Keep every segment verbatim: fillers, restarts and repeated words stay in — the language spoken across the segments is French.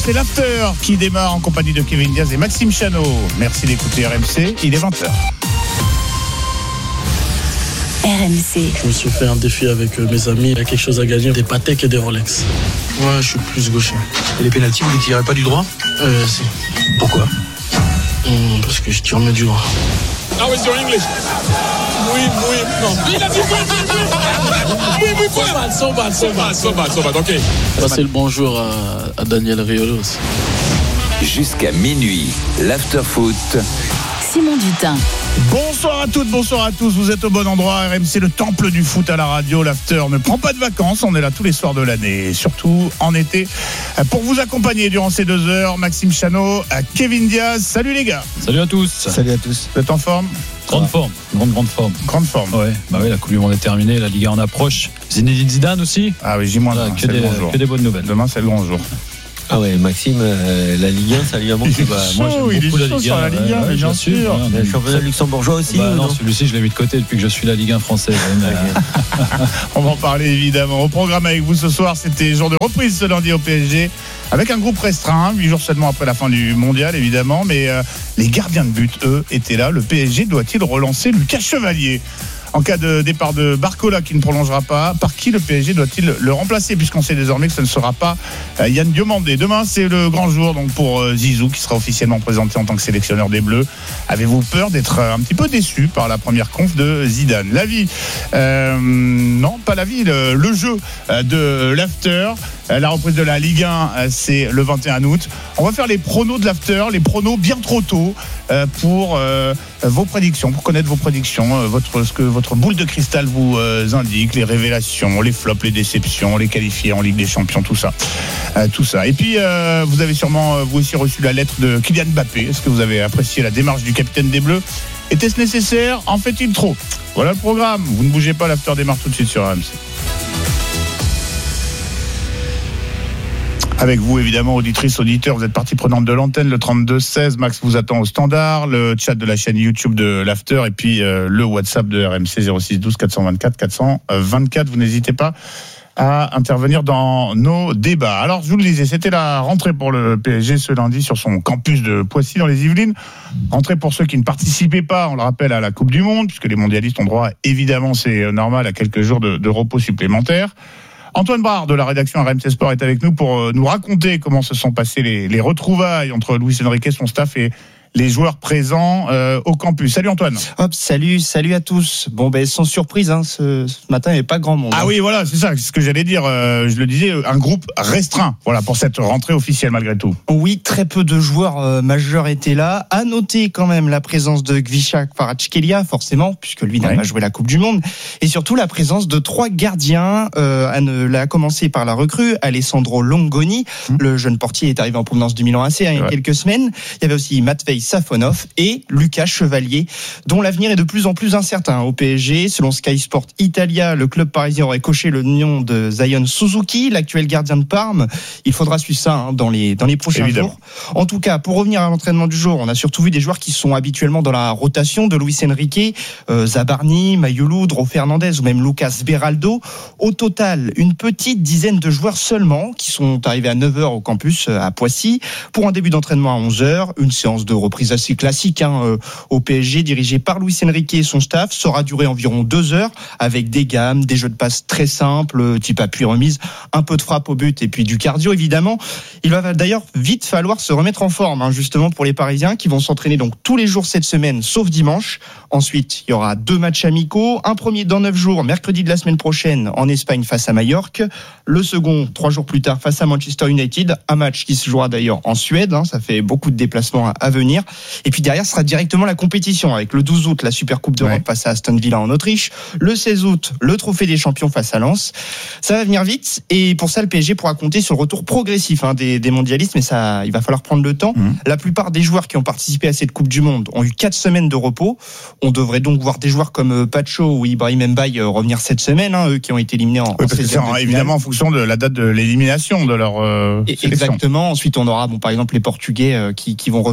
c'est l'After qui démarre en compagnie de Kevin Diaz et Maxime Chano. Merci d'écouter R M C, il est vingt heures. R M C. Je me suis fait un défi avec mes amis. Il y a quelque chose à gagner, des Patek et des Rolex. Ouais, je suis plus gaucher. Et les pénaltys, vous ne tirez pas du droit ? Euh, si. Pourquoi ? Hum, Parce que je tire mieux du droit. Ah oui, sur English. Oui, oui, non. Il a dit oui, oui, oui, oui, so bad, so bad, so bad, so bad, ok. Passer le bonjour à, à Daniel Riolo aussi. Jusqu'à minuit, l'After Foot. Simon Dutin. Bonsoir à toutes, bonsoir à tous, vous êtes au bon endroit. R M C, le temple du foot à la radio. L'After ne prend pas de vacances, on est là tous les soirs de l'année, et surtout en été. Pour vous accompagner durant ces deux heures, Maxime Chano, Kevin Diaz. Salut les gars. Salut à tous. Salut à tous. Vous êtes en forme ? Grande forme, grande grande forme. Grande forme. Ouais, bah oui, la Coupe du Monde est terminée, la Ligue un en approche. Zinedine Zidane aussi. Ah oui, J-un, Voilà, c'est que, le des, grand jour. que des bonnes nouvelles. Demain, c'est le grand jour. Ah ouais, Maxime, euh, la Ligue un, ça lui a manqué. Bah, moi, j'aime il est beaucoup la chaud Ligue sur un. la Ligue un, ouais, mais bien bien sûr. sûr. Le championnat luxembourgeois aussi Bah ou non, non celui-ci, je l'ai mis de côté depuis que je suis la Ligue un française. Mais, euh, On va en parler évidemment. Au programme avec vous ce soir, c'était jour de reprise ce lundi au P S G, avec un groupe restreint, huit jours seulement après la fin du mondial évidemment, mais euh, les gardiens de but, eux, étaient là. Le P S G doit-il relancer Lucas Chevalier ? En cas de départ de Barcola qui ne prolongera pas, par qui le P S G doit-il le remplacer, puisqu'on sait désormais que ce ne sera pas euh, Yann Diomandé. Demain, c'est le grand jour donc pour euh, Zizou, qui sera officiellement présenté en tant que sélectionneur des Bleus. Avez-vous peur d'être euh, un petit peu déçu par la première conf de Zidane ? L'avis euh, non, pas l'avis, le, le jeu euh, de l'After. Euh, la reprise de la Ligue un, euh, c'est le vingt et un août. On va faire les pronos de l'After, les pronos bien trop tôt euh, pour euh, vos prédictions, pour connaître vos prédictions, euh, votre, ce que votre boule de cristal vous euh, indique, les révélations, les flops, les déceptions, les qualifiés en Ligue des Champions, tout ça. Euh, tout ça. Et puis, euh, vous avez sûrement, euh, vous aussi, reçu la lettre de Kylian Mbappé. Est-ce que vous avez apprécié la démarche du capitaine des Bleus ? Était-ce nécessaire ? En fait-il trop ? Voilà le programme. Vous ne bougez pas, l'After démarre tout de suite sur R M C. Avec vous, évidemment, auditrices, auditeurs, vous êtes partie prenante de l'antenne, le trente-deux seize. Max vous attend au standard, le chat de la chaîne YouTube de l'After et puis euh, le WhatsApp de R M C zéro six douze quatre cent vingt-quatre quatre cent vingt-quatre. Vous n'hésitez pas à intervenir dans nos débats. Alors, je vous le disais, c'était la rentrée pour le P S G ce lundi sur son campus de Poissy dans les Yvelines. Rentrée pour ceux qui ne participaient pas, on le rappelle, à la Coupe du Monde, puisque les mondialistes ont droit, évidemment, c'est normal, à quelques jours de, de repos supplémentaires. Antoine Brard de la rédaction R M C Sport est avec nous pour nous raconter comment se sont passées les, les retrouvailles entre Luis Enrique, son staff et les joueurs présents euh, au campus. Salut Antoine. Hop, salut, salut à tous. Bon, ben sans surprise, hein, ce, ce matin il n'y avait pas grand monde. Ah hein. oui, voilà, c'est ça, c'est ce que j'allais dire. Euh, je le disais, un groupe restreint. Voilà pour cette rentrée officielle malgré tout. Oui, très peu de joueurs euh, majeurs étaient là. À noter quand même la présence de Gvisha Kvaratskhelia, forcément, puisque lui n'a ouais. pas joué la Coupe du Monde, et surtout la présence de trois gardiens. Euh, à ne, là, à commencer par la recrue, Alessandro Longoni, mmh. le jeune portier est arrivé en provenance du Milan A C hein, il y a ouais. quelques semaines. Il y avait aussi Matvei Safonov et Lucas Chevalier, dont l'avenir est de plus en plus incertain au P S G. Selon Sky Sport Italia, le club parisien aurait coché le nom de Zion Suzuki, l'actuel gardien de Parme. Il faudra suivre ça hein, dans les dans les prochains Évidemment. jours. En tout cas, pour revenir à l'entraînement du jour, on a surtout vu des joueurs qui sont habituellement dans la rotation de Luis Enrique, euh, Zabarni, Mayulu, Dro Fernandez ou même Lucas Beraldo. Au total, une petite dizaine de joueurs seulement qui sont arrivés à neuf heures au campus à Poissy pour un début d'entraînement à onze heures, une séance de reprise assez classique hein, euh, au P S G dirigé par Luis Enrique et son staff. Ça aura duré environ deux heures avec des gammes, des jeux de passes très simples, type appui-remise, un peu de frappe au but et puis du cardio évidemment. Il va d'ailleurs vite falloir se remettre en forme hein, justement pour les Parisiens qui vont s'entraîner donc tous les jours cette semaine sauf dimanche. Ensuite, il y aura deux matchs amicaux, un premier dans neuf jours, mercredi de la semaine prochaine en Espagne face à Majorque, le second trois jours plus tard face à Manchester United, un match qui se jouera d'ailleurs en Suède, hein, ça fait beaucoup de déplacements à, à venir. Et puis derrière, ce sera directement la compétition avec le douze août, la Super Coupe d'Europe ouais. face à Aston Villa en Autriche. Le seize août, le Trophée des Champions face à Lens. Ça va venir vite. Et pour ça, le P S G pourra compter sur le retour progressif hein, des, des mondialistes. Mais ça, il va falloir prendre le temps. Mmh. La plupart des joueurs qui ont participé à cette Coupe du Monde ont eu quatre semaines de repos. On devrait donc voir des joueurs comme Pacho ou Ibrahim Mbaye revenir cette semaine, hein, eux qui ont été éliminés en, oui, en parce que c'est en, évidemment en fonction de la date de l'élimination de leur euh, sélection. Exactement. Ensuite, on aura bon, par exemple les Portugais euh, qui, qui vont revenir mmh. euh,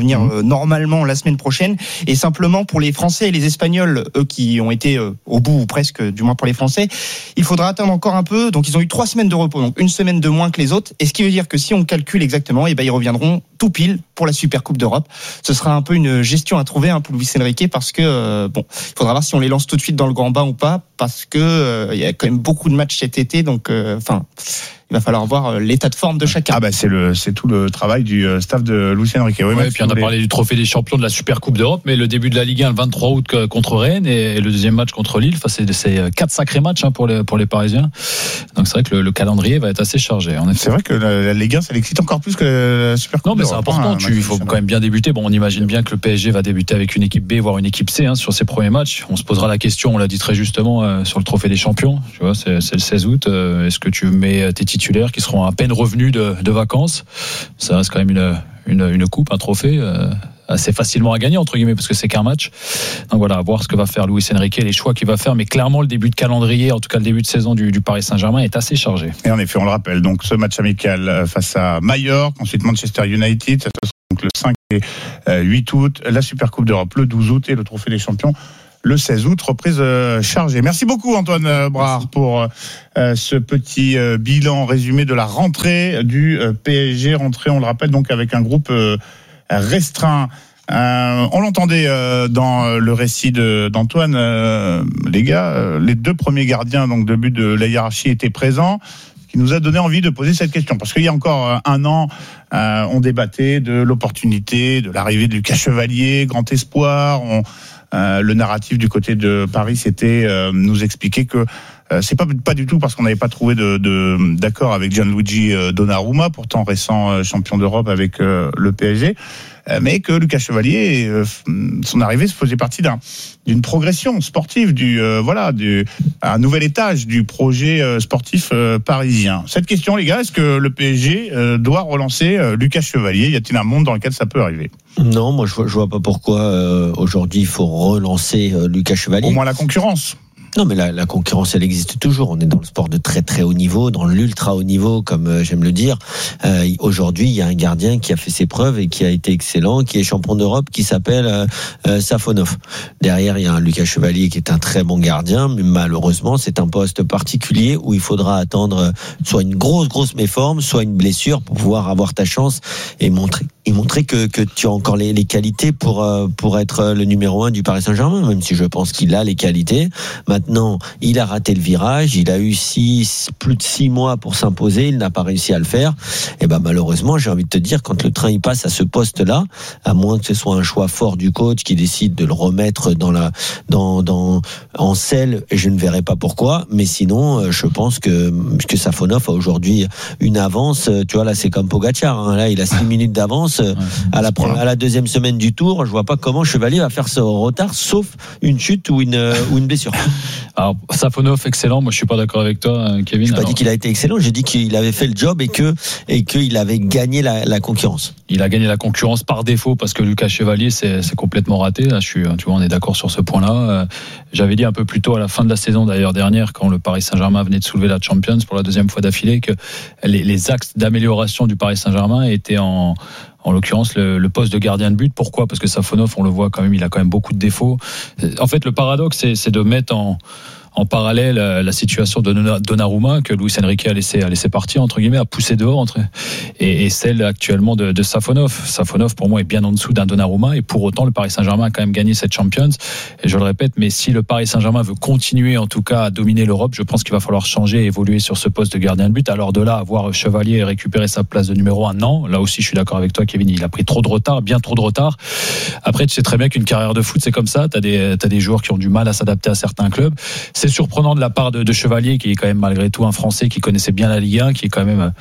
normalement la semaine prochaine. Et simplement pour les Français et les Espagnols, eux qui ont été euh, au bout, ou presque, du moins pour les Français, il faudra attendre encore un peu. Donc ils ont eu trois semaines de repos, donc une semaine de moins que les autres. Et ce qui veut dire que si on calcule exactement, et ben ils reviendront tout pile pour la Super Coupe d'Europe. Ce sera un peu une gestion à trouver hein, pour Luis Enrique, parce que euh, bon, il faudra voir si on les lance tout de suite dans le grand bain ou pas, parce que euh, il y a quand même beaucoup de matchs cet été, donc enfin. Euh, il va falloir voir l'état de forme de chacun. Ah bah c'est le c'est tout le travail du staff de Luis Enrique. Oui, ouais, et puis on a parlé du trophée des champions de la Super Coupe d'Europe, mais le début de la Ligue un le vingt-trois août contre Rennes et le deuxième match contre Lille. Enfin, c'est, c'est quatre sacrés matchs hein, pour les pour les Parisiens. Donc c'est vrai que le, le calendrier va être assez chargé. En effet. C'est vrai que la, la Ligue un ça l'excite encore plus que la Super Coupe. Non mais d'Europe. C'est important. Il faut quand même bien débuter. Bon, on imagine bien que le P S G va débuter avec une équipe B, voire une équipe C hein, sur ses premiers matchs. On se posera la question, on l'a dit très justement euh, sur le trophée des champions. Tu vois, c'est, c'est le seize août. Euh, est-ce que tu mets tes titulaires qui seront à peine revenus de, de vacances? Ça reste quand même une, une, une coupe, un trophée euh, assez facilement à gagner entre guillemets parce que c'est qu'un match. Donc voilà, à voir ce que va faire Luis Enrique, les choix qu'il va faire, mais clairement le début de calendrier, en tout cas le début de saison du, du Paris Saint-Germain est assez chargé. Et en effet, on le rappelle, donc ce match amical face à Majorque, ensuite Manchester United, ça sera donc le cinq et huit août, la Super Coupe d'Europe le douze août et le Trophée des Champions le seize août, reprise euh, chargée. Merci beaucoup Antoine euh, Brard pour euh, ce petit euh, bilan résumé de la rentrée du euh, P S G. Rentrée, on le rappelle, donc avec un groupe euh, restreint. Euh, on l'entendait euh, dans le récit de, d'Antoine, euh, les gars, euh, les deux premiers gardiens donc de but de la hiérarchie étaient présents, qui nous a donné envie de poser cette question. Parce qu'il y a encore un an, euh, on débattait de l'opportunité, de l'arrivée de Lucas Chevalier, grand espoir. On, euh, le narratif du côté de Paris, c'était euh, nous expliquer que euh, c'est pas pas du tout parce qu'on n'avait pas trouvé de, de d'accord avec Gianluigi Donnarumma, pourtant récent champion d'Europe avec euh, le P S G. Mais que Lucas Chevalier, euh, son arrivée faisait partie d'un, d'une progression sportive, du euh, voilà, du, un nouvel étage du projet euh, sportif euh, parisien. Cette question, les gars, est-ce que le P S G euh, doit relancer euh, Lucas Chevalier? Y a-t-il un monde dans lequel ça peut arriver? Non, moi je vois, je vois pas pourquoi euh, aujourd'hui il faut relancer euh, Lucas Chevalier. Au moins la concurrence. Non, mais la, la concurrence, elle existe toujours. On est dans le sport de très très haut niveau, dans l'ultra haut niveau, comme euh, j'aime le dire. Euh, aujourd'hui, il y a un gardien qui a fait ses preuves et qui a été excellent, qui est champion d'Europe, qui s'appelle euh, euh, Safonov. Derrière, il y a un Lucas Chevalier qui est un très bon gardien, mais malheureusement, c'est un poste particulier où il faudra attendre soit une grosse grosse méforme, soit une blessure pour pouvoir avoir ta chance et montrer et montrer que que tu as encore les, les qualités pour euh, pour être le numéro un du Paris Saint-Germain, même si je pense qu'il a les qualités. Maintenant, il a raté le virage, il a eu six, plus de six mois pour s'imposer, il n'a pas réussi à le faire. Et ben malheureusement, j'ai envie de te dire, quand le train il passe à ce poste-là, à moins que ce soit un choix fort du coach qui décide de le remettre dans la, dans, dans, en selle, je ne verrai pas pourquoi. Mais sinon, je pense que que Safonov a aujourd'hui une avance. Tu vois là, c'est comme Pogacar. Hein, là, il a six minutes d'avance ouais, à la à la deuxième semaine du Tour. Je vois pas comment Chevalier va faire ce retard, sauf une chute ou une ou une blessure. Alors, Safonov, excellent. Moi, je suis pas d'accord avec toi, Kevin. Je n'ai pas Alors... dit qu'il a été excellent. J'ai dit qu'il avait fait le job et que et qu'il avait gagné la, la concurrence. Il a gagné la concurrence par défaut parce que Lucas Chevalier, c'est, c'est complètement raté. Là, je suis, tu vois, on est d'accord sur ce point-là. Euh, j'avais dit un peu plus tôt à la fin de la saison, d'ailleurs dernière, quand le Paris Saint-Germain venait de soulever la Champions pour la deuxième fois d'affilée, que les, les axes d'amélioration du Paris Saint-Germain étaient en En l'occurrence, le, le poste de gardien de but. Pourquoi ? Parce que Safonov, on le voit quand même, il a quand même beaucoup de défauts. En fait, le paradoxe, c'est, c'est de mettre en, en parallèle la situation de Donnarumma, que Luis Enrique a laissé, a laissé partir, entre guillemets, a poussé dehors, entre, et, et celle actuellement de, de Safonov. Safonov, pour moi, est bien en dessous d'un Donnarumma, et pour autant, le Paris Saint-Germain a quand même gagné cette Champions. Et je le répète, mais si le Paris Saint-Germain veut continuer, en tout cas, à dominer l'Europe, je pense qu'il va falloir changer et évoluer sur ce poste de gardien de but. Alors de là, avoir Chevalier et récupérer sa place de numéro un, non. Là aussi, je suis d'accord avec toi, Kevin, il a pris trop de retard, bien trop de retard. Après, tu sais très bien qu'une carrière de foot, c'est comme ça. T'as des, t'as des joueurs qui ont du mal à s'adapter à certains clubs. C'est surprenant de la part de, de Chevalier, qui est quand même malgré tout un Français qui connaissait bien la Ligue un, qui est quand même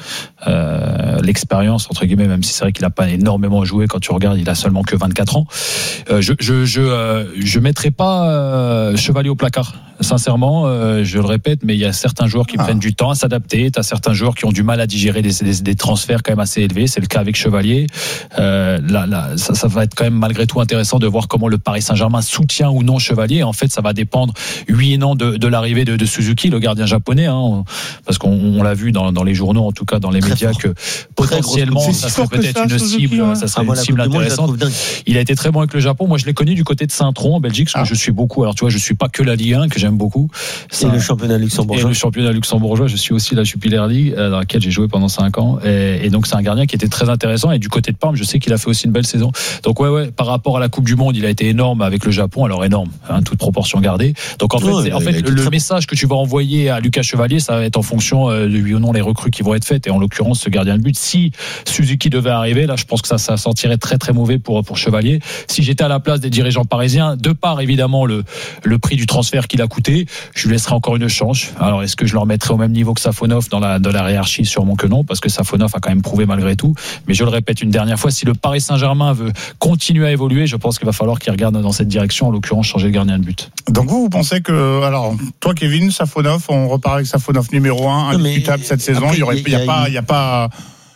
euh, l'expérience, entre guillemets, même si c'est vrai qu'il n'a pas énormément joué. Quand tu regardes, il a seulement que vingt-quatre ans. Euh, je je je, euh, je mettrai pas euh, Chevalier au placard. Sincèrement, euh, je le répète, mais il y a certains joueurs qui ah. prennent du temps à s'adapter. Tu as certains joueurs qui ont du mal à digérer des, des, des transferts quand même assez élevés. C'est le cas avec Chevalier. Euh, là, là, ça, ça va être quand même malgré tout intéressant de voir comment le Paris Saint-Germain soutient ou non Chevalier. En fait, ça va dépendre, oui et non, de, de l'arrivée de, de Suzuki, le gardien japonais. Hein, parce qu'on on l'a vu dans, dans les journaux, en tout cas dans les Très médias, fort. que potentiellement, C'est ça si serait fort que peut-être ça, une Suzuki, cible, ouais. ça serait Ah, moi, une la cible Coupe du Monde, je la intéressante. trouve dingue. Il a été très bon avec le Japon. Moi, je l'ai connu du côté de Saint-Tron en Belgique, parce que Ah. je suis beaucoup. Alors, tu vois, je suis pas que la Ligue un que j'aime beaucoup. C'est le championnat Et luxembourgeois. le championnat luxembourgeois, je suis aussi la Jupiler League, dans laquelle j'ai joué pendant cinq ans. Et, et donc, c'est un gardien qui était très intéressant. Et du côté de Parme, je sais qu'il a fait aussi une belle saison. Donc, ouais, ouais, par rapport à la Coupe du Monde, il a été énorme avec le Japon. Alors, énorme, hein, toute proportion gardée. Donc, en fait, Ouais, c'est- en il a fait été le très- message que tu vas envoyer à Lucas Chevalier, ça va être en fonction euh, de oui ou non les recrues qui vont être faites. Et en l'occurrence, ce gardien de but, si Suzuki devait arriver, là, je pense que ça, ça sentirait très, très mauvais pour, pour Chevalier. Si j'étais à la place des dirigeants parisiens, de par évidemment le, le prix du transfert qu'il a coûté, je lui laisserai encore une chance. Alors, est-ce que je le remettrai au même niveau que Safonov dans la, dans la hiérarchie? Sûrement que non, parce que Safonov a quand même prouvé malgré tout. Mais je le répète une dernière fois, si le Paris Saint-Germain veut continuer à évoluer, je pense qu'il va falloir qu'il regarde dans cette direction, en l'occurrence changer le gardien de but. Donc vous, vous pensez que, alors, toi, Kevin, Safonov, on repart avec Safonov numéro un, Non, mais indiscutable cette saison. après, Il y aurait, il il y y a a pas, une- il y a pas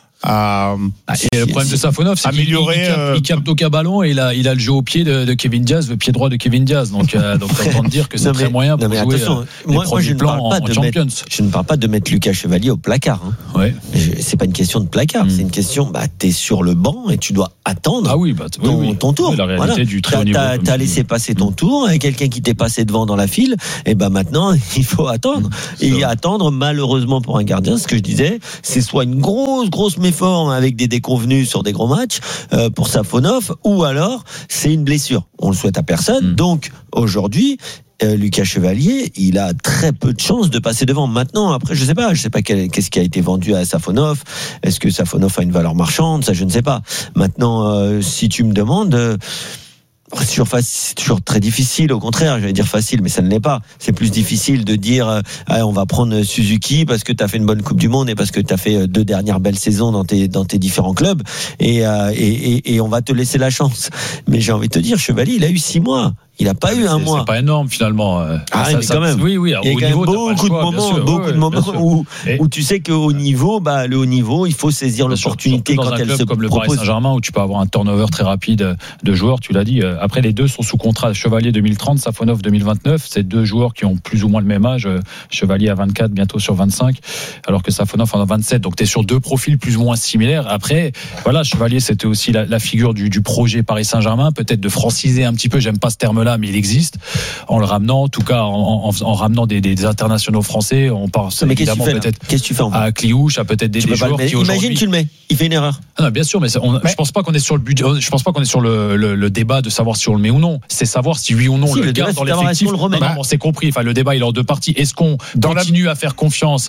à. Et le problème de Safonov, c'est qu'il Améliorer, il capte, euh, il capte aucun ballon et il a, il a le jeu au pied de, de Kevin Diaz, le pied droit de Kevin Diaz. Donc, euh, donc t'as entendu dire que c'est Non, très mais- moyen pour non, mais jouer attention, euh, moi- les moi, premiers je ne plans parle en, pas en de Champions. Je ne parle pas de mettre Lucas Chevalier au placard. Hein. Ouais. Je- C'est pas une question de placard, Mm. c'est une question. Bah, t'es sur le banc et tu dois attendre. Ah oui, bah, oui, Ton, oui. ton tour. Oui, la réalité Voilà. du très haut T'as, niveau. t'as, comme t'as tu laissé dis. passer ton tour et quelqu'un qui t'est passé devant dans la file. Et ben maintenant, il faut attendre. C'est Et vrai. attendre, malheureusement pour un gardien, ce que je disais, c'est soit une grosse, grosse méforme avec des déconvenus sur des gros matchs euh, pour Safonov, ou alors c'est une blessure. On le souhaite à personne. Mm. Donc aujourd'hui. Euh, Lucas Chevalier, il a très peu de chances de passer devant. Maintenant, après, je sais pas, je sais pas quel, qu'est-ce qui a été vendu à Safonov. Est-ce que Safonov a une valeur marchande? Ça, je ne sais pas. Maintenant, euh, si tu me demandes, euh, c'est toujours, faci- c'est toujours très difficile. Au contraire, j'allais dire facile, mais ça ne l'est pas. C'est plus difficile de dire, euh, ah, on va prendre Suzuki parce que tu as fait une bonne Coupe du Monde et parce que tu as fait deux dernières belles saisons dans tes dans tes différents clubs et, euh, et, et et on va te laisser la chance. Mais j'ai envie de te dire, Chevalier, il a eu six mois. Il n'a pas eu un C'est- mois. C'est pas énorme finalement. euh, Ah, mais quand même. Oui, oui. Il y a au quand même niveau, t'as pas le beaucoup de choix, bien moments, sûr. beaucoup Ouais, de bien moments sûr. où, Et- où tu sais qu'au niveau, bah, le haut niveau, il faut saisir Bien sûr, l'opportunité surtout quand dans un elle club se comme le Paris propose. Saint-Germain où tu peux avoir un turnover très rapide de joueurs, tu l'as dit. Après, les deux sont sous contrat. Chevalier deux mille trente, Safonov deux mille vingt-neuf. C'est deux joueurs qui ont plus ou moins le même âge. Chevalier à vingt-quatre, bientôt sur vingt-cinq, alors que Safonov en a vingt-sept. Donc, tu es sur deux profils plus ou moins similaires. Après, voilà, Chevalier, c'était aussi la, la figure du, du projet Paris Saint-Germain, peut-être de franciser un petit peu. J'aime pas ce terme-là, mais il existe. En le ramenant, en tout cas, en, en, en ramenant des, des internationaux français. On pense Mais qu'est-ce que tu évidemment fais, là peut-être Qu'est-ce que tu fais en fait à Cliouche, à peut-être des, Tu des peux pas le joueurs mettre. qui aujourd'hui. Imagine, tu le mets. Il fait une erreur. Ah non, bien sûr, mais, c'est- on, Mais- je pense pas qu'on est sur le budget. Je pense pas qu'on est sur le, le, le débat de savoir si on le met ou non. C'est savoir si oui ou non Si, on le, le débat, garde c'est dans savoir l'effectif. est-ce qu'on le remet. Non, non, on s'est compris. Enfin, le débat il est en deux parties. Est-ce qu'on Dans la- continue à faire confiance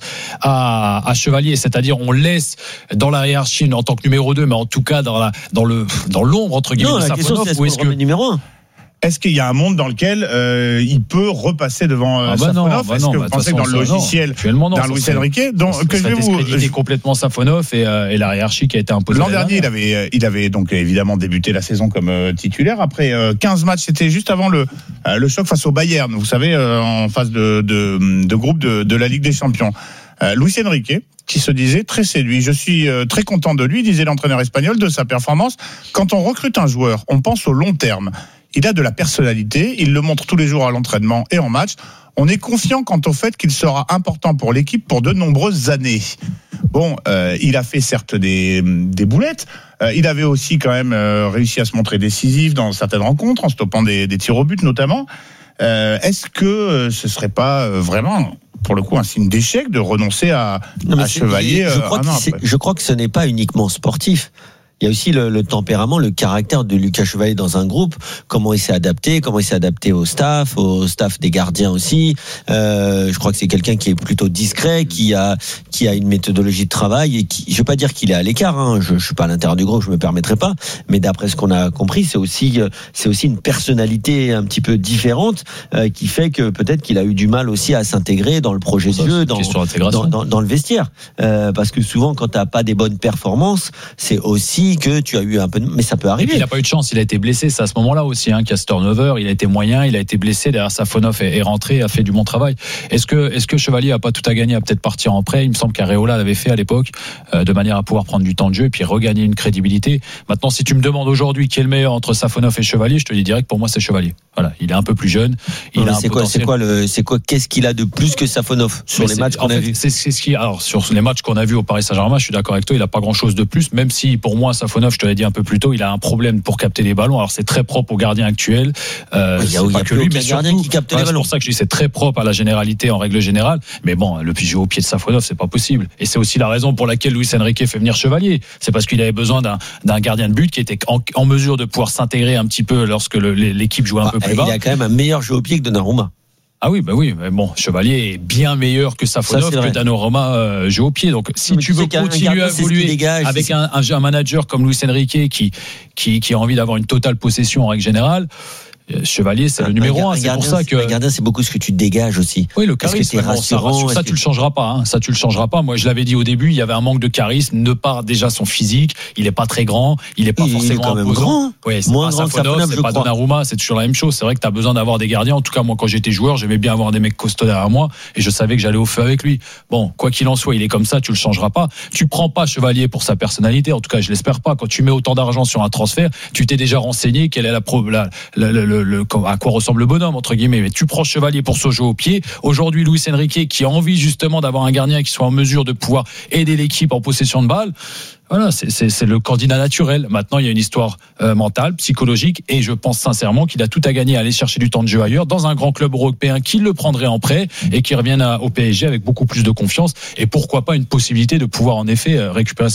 à, à Chevalier, c'est-à-dire on laisse dans la hiérarchie en tant que numéro deux, mais en tout cas dans la dans le dans l'ombre entre guillemets Non, de la question Safonov, c'est est-ce ou qu'on est-ce le remet que numéro un Est-ce qu'il y a un monde dans lequel euh, il peut repasser devant euh, ah bah non, Safonov? bah Est-ce non, que bah vous de pensez toute que dans le façon, ça, non. logiciel Actuellement, non, d'un ça Luis serait- Enrique, donc ça que je serait vais vous discréditer complètement Safonov et, euh, et la hiérarchie qui a été imposée. L'an l'année dernier, il dernière. avait, il avait donc évidemment débuté la saison comme euh, titulaire. Après euh, quinze matchs, c'était juste avant le, euh, le choc face au Bayern, vous savez, euh, en phase de, de, de groupe de, de la Ligue des Champions. Euh, Luis Enrique, qui se disait très séduit. Je suis euh, très content de lui, disait l'entraîneur espagnol, de sa performance. Quand on recrute un joueur, on pense au long terme. Il a de la personnalité, il le montre tous les jours à l'entraînement et en match. On est confiant quant au fait qu'il sera important pour l'équipe pour de nombreuses années. Bon, euh, il a fait certes des, des boulettes. Euh, il avait aussi quand même euh, réussi à se montrer décisif dans certaines rencontres, en stoppant des, des tirs au but notamment. Euh, est-ce que euh, ce serait pas euh, vraiment, pour le coup, un signe d'échec de renoncer à, Non, mais à c'est- Chevalier je euh, crois, un que an c'est- après je crois que ce n'est pas uniquement sportif. Il y a aussi le, le tempérament, le caractère de Lucas Chevalier dans un groupe, comment il s'est adapté, comment il s'est adapté au staff, au staff des gardiens aussi. Euh, je crois que c'est quelqu'un qui est plutôt discret, qui a qui a une méthodologie de travail et qui, je veux pas dire qu'il est à l'écart. Hein, je, je suis pas à l'intérieur du groupe, je me permettrai pas. Mais d'après ce qu'on a compris, c'est aussi c'est aussi une personnalité un petit peu différente euh, qui fait que peut-être qu'il a eu du mal aussi à s'intégrer dans le projet Ça, de c'est jeu, une dans question d'intégration. dans, dans, dans le vestiaire. Euh, parce que souvent, quand t'as pas des bonnes performances, c'est aussi senti que tu as eu un peu de... Mais ça peut arriver. Il n'a pas eu de chance, il a été blessé, c'est à ce moment-là aussi, hein, qu'il y a ce turnover, il a été moyen, il a été blessé, derrière Safonov est, est rentré, a fait du bon travail. Est-ce que, est-ce que Chevalier a pas tout à gagner à peut-être partir en prêt? Il me semble qu'Areola l'avait fait à l'époque, euh, de manière à pouvoir prendre du temps de jeu et puis regagner une crédibilité. Maintenant, si tu me demandes aujourd'hui qui est le meilleur entre Safonov et Chevalier, je te dis direct, pour moi, c'est Chevalier. Voilà, il est un peu plus jeune, il non, a un c'est quoi, c'est quoi le, c'est quoi, qu'est-ce qu'il a de plus que Safonov sur mais les matchs qu'on en a fait, vus? C'est, c'est ce qui, alors, sur les matchs qu'on a vus au Paris Saint-Germain, je suis d'accord avec toi, il a pas grand chose de plus, même si, pour moi, Safonov, je te l'ai dit un peu plus tôt, il a un problème pour capter les ballons. Alors, c'est très propre au gardien actuel. Euh, il y a, c'est il y a pas que lui, mais surtout, qui capte voilà, les ballons. c'est pour ça que je dis c'est très propre à la généralité en règle générale. Mais bon, le jeu au pied de Safonov, c'est pas possible. Et c'est aussi la raison pour laquelle Luis Enrique fait venir Chevalier. C'est parce qu'il avait besoin d'un, d'un gardien de but qui était en, en mesure de pouvoir s'intégrer un petit peu lorsque le, l'équipe jouait un bah, peu plus bas. Il a quand même un meilleur jeu au pied que Donnarumma. Ah oui, bah oui, mais bon, Chevalier est bien meilleur que Safonov, que Donnarumma euh, joue au pied. Donc, si tu veux continuer à évoluer dégage, avec un, un, un manager comme Luis Enrique qui, qui, qui a envie d'avoir une totale possession en règle générale, Chevalier, c'est un, le numéro un, un c'est pour ça que. Un gardien, c'est beaucoup ce que tu dégages aussi. Oui, le charisme. Bon, ça, ça tu le changeras pas, hein. Ça, tu le changeras pas. Moi, je l'avais dit au début, il y avait un manque de charisme, de par déjà son physique. Il est pas très grand, il est pas il forcément est quand même imposant. grand. Ouais, c'est moins pas grand Safonov, que Safonov, c'est pas Donnarumma, c'est toujours la même chose. C'est vrai que t'as besoin d'avoir des gardiens. En tout cas, moi, quand j'étais joueur, j'aimais bien avoir des mecs costauds derrière moi et je savais que j'allais au feu avec lui. Bon, quoi qu'il en soit, il est comme ça, tu le changeras pas. Tu prends pas Chevalier pour sa personnalité. En tout cas, je l'espère pas. Quand tu mets autant d'argent sur un transfert, tu t'es déjà renseigné quelle est la, pro, la, la, la, la, la à quoi ressemble le bonhomme entre guillemets, mais tu prends Chevalier pour ce jeu au pied. Aujourd'hui, Luis Enrique qui a envie justement d'avoir un gardien qui soit en mesure de pouvoir aider l'équipe en possession de balle. Voilà, c'est, c'est, c'est le candidat naturel. Maintenant, il y a une histoire euh, mentale, psychologique, et je pense sincèrement qu'il a tout à gagner à aller chercher du temps de jeu ailleurs, dans un grand club européen qui le prendrait en prêt et qui revienne à, au P S G avec beaucoup plus de confiance et pourquoi pas une possibilité de pouvoir en effet récupérer